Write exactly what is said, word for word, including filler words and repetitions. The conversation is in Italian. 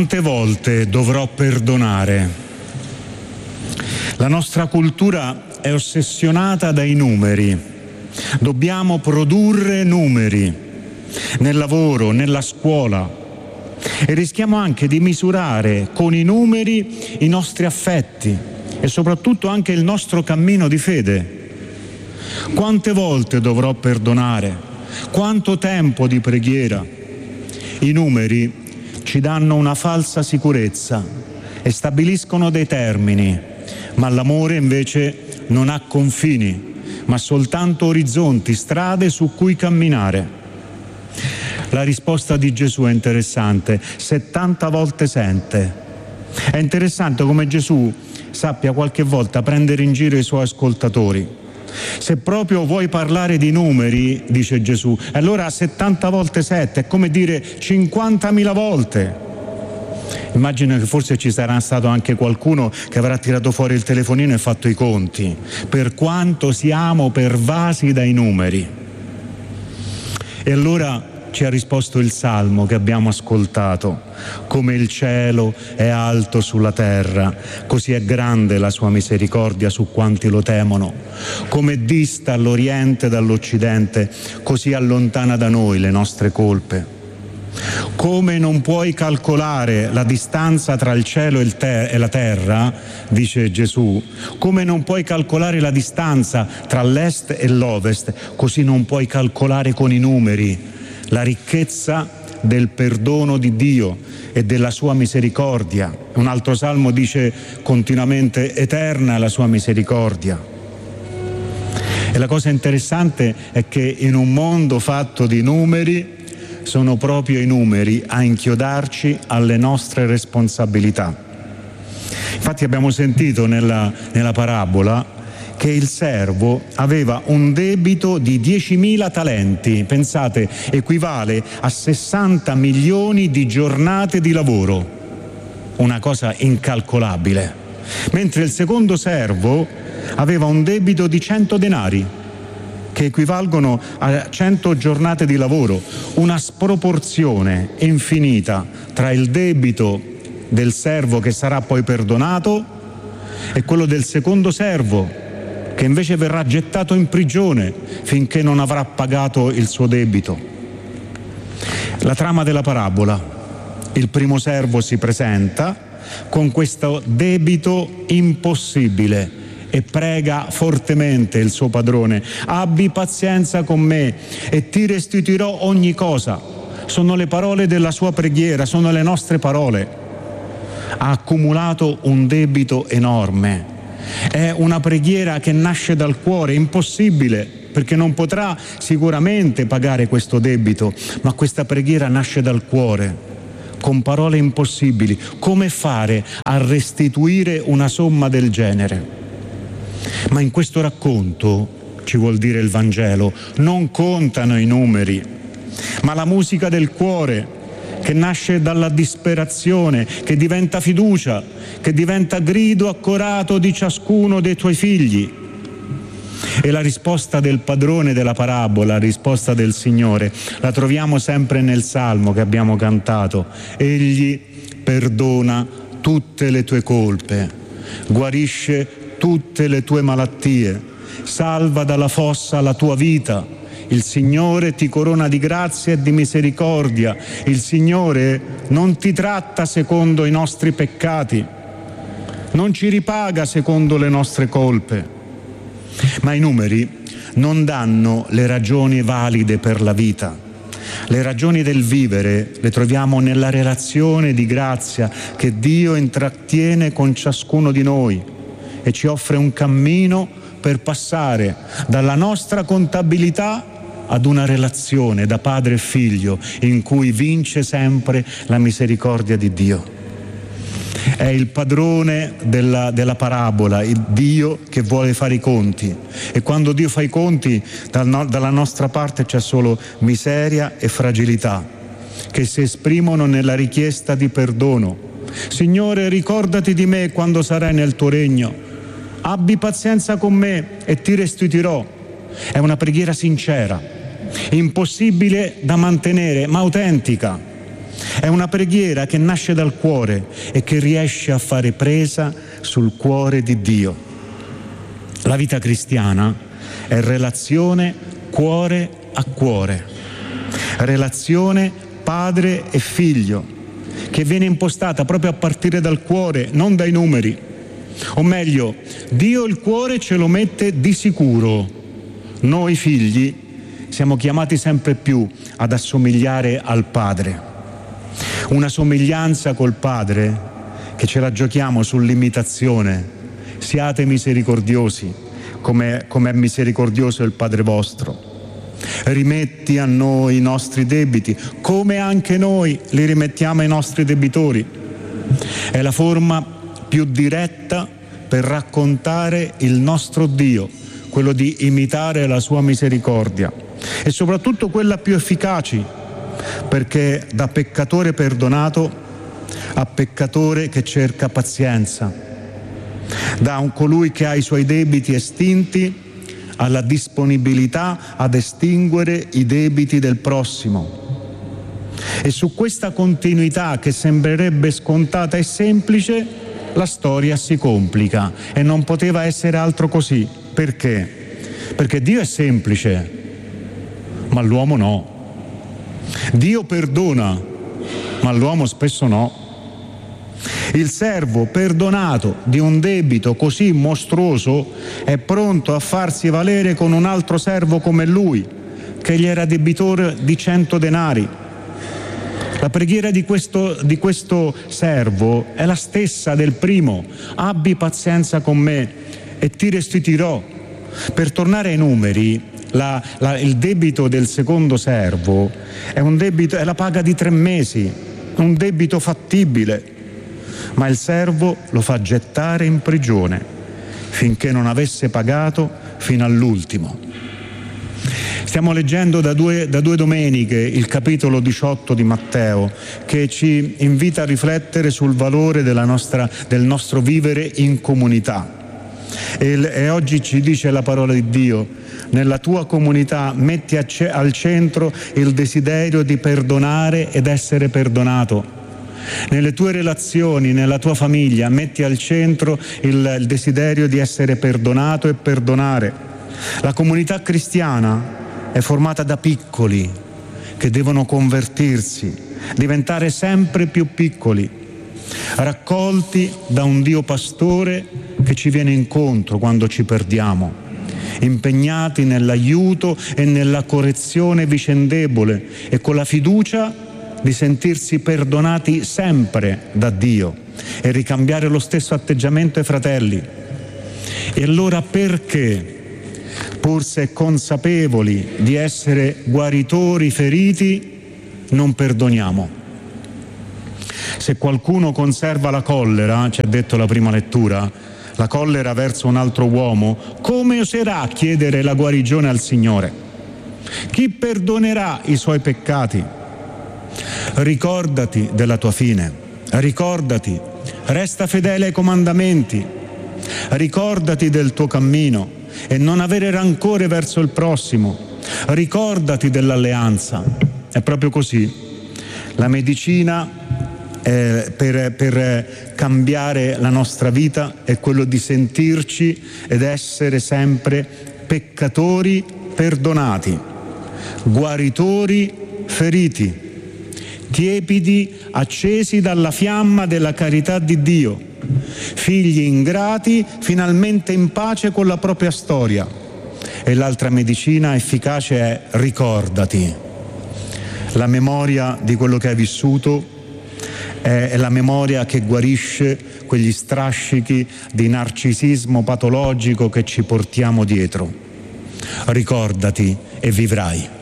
Quante volte dovrò perdonare? La nostra cultura è ossessionata dai numeri. Dobbiamo produrre numeri nel lavoro, nella scuola, e rischiamo anche di misurare con i numeri i nostri affetti e soprattutto anche il nostro cammino di fede. Quante volte dovrò perdonare? Quanto tempo di preghiera? I numeri ci danno una falsa sicurezza e stabiliscono dei termini, ma l'amore invece non ha confini, ma soltanto orizzonti, strade su cui camminare. La risposta di Gesù è interessante, settanta volte sente. È interessante come Gesù sappia qualche volta prendere in giro i suoi ascoltatori. Se proprio vuoi parlare di numeri, dice Gesù, allora settanta volte sette è come dire cinquantamila volte. Immagino che forse ci sarà stato anche qualcuno che avrà tirato fuori il telefonino e fatto i conti, per quanto siamo pervasi dai numeri. E allora ci ha risposto il Salmo che abbiamo ascoltato: come il cielo è alto sulla terra, così è grande la sua misericordia su quanti lo temono. Come dista l'Oriente dall'Occidente, così allontana da noi le nostre colpe. Come non puoi calcolare la distanza tra il cielo e, il te- e la terra, dice Gesù, come non puoi calcolare la distanza tra l'est e l'ovest, così non puoi calcolare con i numeri la ricchezza del perdono di Dio e della sua misericordia. Un altro salmo dice continuamente: eterna è la sua misericordia. E la cosa interessante è che in un mondo fatto di numeri sono proprio i numeri a inchiodarci alle nostre responsabilità. Infatti abbiamo sentito nella, nella parabola che il servo aveva un debito di diecimila talenti, pensate, equivale a sessanta milioni di giornate di lavoro, una cosa incalcolabile, mentre il secondo servo aveva un debito di cento denari, che equivalgono a cento giornate di lavoro, una sproporzione infinita tra il debito del servo che sarà poi perdonato e quello del secondo servo, che invece verrà gettato in prigione finché non avrà pagato il suo debito. La trama della parabola: il primo servo si presenta con questo debito impossibile e prega fortemente il suo padrone: abbi pazienza con me e ti restituirò ogni cosa. Sono le parole della sua preghiera, sono le nostre parole. Ha accumulato un debito enorme. È una preghiera che nasce dal cuore, impossibile, perché non potrà sicuramente pagare questo debito, ma questa preghiera nasce dal cuore, con parole impossibili. Come fare a restituire una somma del genere? Ma in questo racconto, ci vuol dire il Vangelo, non contano i numeri, ma la musica del cuore, che nasce dalla disperazione, che diventa fiducia, che diventa grido accorato di ciascuno dei tuoi figli. E la risposta del padrone della parabola, la risposta del Signore, la troviamo sempre nel Salmo che abbiamo cantato: egli perdona tutte le tue colpe, guarisce tutte le tue malattie, salva dalla fossa la tua vita. Il Signore ti corona di grazia e di misericordia. Il Signore non ti tratta secondo i nostri peccati, non ci ripaga secondo le nostre colpe. Ma i numeri non danno le ragioni valide per la vita. Le ragioni del vivere le troviamo nella relazione di grazia che Dio intrattiene con ciascuno di noi e ci offre un cammino per passare dalla nostra contabilità ad una relazione da padre e figlio in cui vince sempre la misericordia di Dio. È il padrone della, della parabola, il Dio che vuole fare i conti, e quando Dio fa i conti dal no, dalla nostra parte c'è solo miseria e fragilità che si esprimono nella richiesta di perdono. Signore, ricordati di me quando sarai nel tuo regno, abbi pazienza con me e ti restituirò. È una preghiera sincera, impossibile da mantenere, ma autentica. È una preghiera che nasce dal cuore e che riesce a fare presa sul cuore di Dio. La vita cristiana è relazione cuore a cuore, relazione padre e figlio, che viene impostata proprio a partire dal cuore, non dai numeri. O meglio, Dio il cuore ce lo mette di sicuro. Noi figli siamo chiamati sempre più ad assomigliare al Padre. Una somiglianza col Padre che ce la giochiamo sull'imitazione. Siate misericordiosi, come, come è misericordioso il Padre vostro. Rimetti a noi i nostri debiti, come anche noi li rimettiamo ai nostri debitori. È la forma più diretta per raccontare il nostro Dio, quello di imitare la sua misericordia, e soprattutto quella più efficace, perché da peccatore perdonato a peccatore che cerca pazienza, da un colui che ha i suoi debiti estinti alla disponibilità ad estinguere i debiti del prossimo. E su questa continuità, che sembrerebbe scontata e semplice, la storia si complica, e non poteva essere altro così. Perché? Perché Dio è semplice, ma l'uomo no. Dio perdona, ma l'uomo spesso no. Il servo perdonato di un debito così mostruoso è pronto a farsi valere con un altro servo come lui, che gli era debitore di cento denari. La preghiera di questo, di questo servo è la stessa del primo: abbi pazienza con me e ti restituirò. Per tornare ai numeri, la, la, il debito del secondo servo è un debito, è la paga di tre mesi, un debito fattibile, ma il servo lo fa gettare in prigione finché non avesse pagato fino all'ultimo. Stiamo leggendo da due, da due domeniche il capitolo diciotto di Matteo, che ci invita a riflettere sul valore della nostra, del nostro vivere in comunità. E, e oggi ci dice la parola di Dio: nella tua comunità metti a, al centro il desiderio di perdonare ed essere perdonato. Nelle tue relazioni, nella tua famiglia, metti al centro il, il desiderio di essere perdonato e perdonare. La comunità cristiana è formata da piccoli che devono convertirsi, diventare sempre più piccoli, raccolti da un Dio pastore che ci viene incontro quando ci perdiamo, impegnati nell'aiuto e nella correzione vicendevole e con la fiducia di sentirsi perdonati sempre da Dio e ricambiare lo stesso atteggiamento ai fratelli. E allora perché, pur se consapevoli di essere guaritori feriti, non perdoniamo? Se qualcuno conserva la collera, ci ha detto la prima lettura, la collera verso un altro uomo, come oserà chiedere la guarigione al Signore? Chi perdonerà i suoi peccati? Ricordati della tua fine, ricordati, resta fedele ai comandamenti, ricordati del tuo cammino e non avere rancore verso il prossimo, ricordati dell'alleanza. È proprio così. La medicina eh, per, per cambiare la nostra vita è quello di sentirci ed essere sempre peccatori perdonati, guaritori feriti, tiepidi, accesi dalla fiamma della carità di Dio, figli ingrati, finalmente in pace con la propria storia. E l'altra medicina efficace è: ricordati. La memoria di quello che hai vissuto è la memoria che guarisce quegli strascichi di narcisismo patologico che ci portiamo dietro. Ricordati e vivrai.